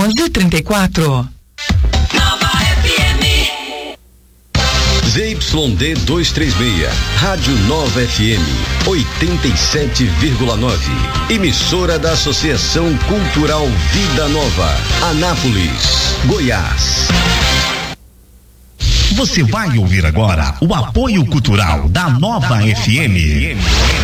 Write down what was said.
1134. Nova FM. ZYD 236, Rádio Nova FM, 87,9. Emissora da Associação Cultural Vida Nova, Anápolis, Goiás. Você vai ouvir agora o apoio cultural da Nova FM.